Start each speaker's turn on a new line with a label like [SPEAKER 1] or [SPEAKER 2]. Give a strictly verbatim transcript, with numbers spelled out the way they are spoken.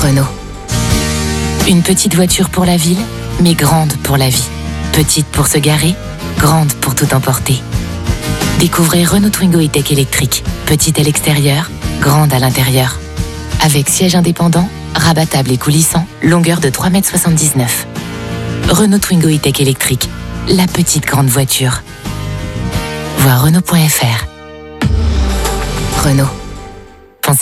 [SPEAKER 1] Renault. Une petite voiture pour la ville, mais grande pour la vie. Petite pour se garer, grande pour tout emporter. Découvrez Renault Twingo E-Tech électrique. Petite à l'extérieur, grande à l'intérieur. Avec siège indépendant, rabattable et coulissant, longueur de trois mètres soixante-dix-neuf. Renault Twingo E-Tech électrique, la petite grande voiture. Voir Renault point F R. Renault.